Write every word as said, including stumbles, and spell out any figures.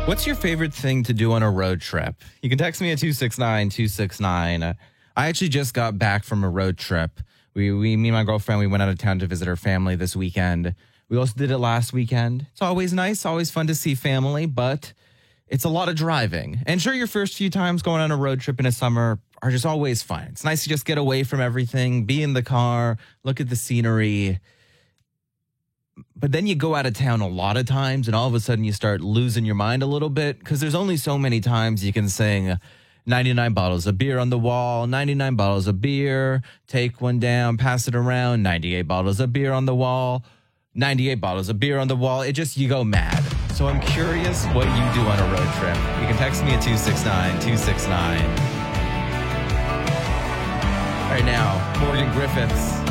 What's your favorite thing to do on a road trip? You can text me at two six nine two six nine. Uh, I actually just got back from a road trip. We, we, me and my girlfriend, we went out of town to visit her family this weekend. We also did it last weekend. It's always nice, always fun to see family, but it's a lot of driving. And sure, your first few times going on a road trip in a summer are just always fun. It's nice to just get away from everything, be in the car, look at the scenery. But then you go out of town a lot of times and all of a sudden you start losing your mind a little bit because there's only so many times you can sing ninety-nine bottles of beer on the wall, ninety-nine bottles of beer, take one down, pass it around, ninety-eight bottles of beer on the wall, ninety-eight bottles of beer on the wall. It just, you go mad. So I'm curious what you do on a road trip. You can text me at two six nine two six nine. Right now, Morgan Griffiths.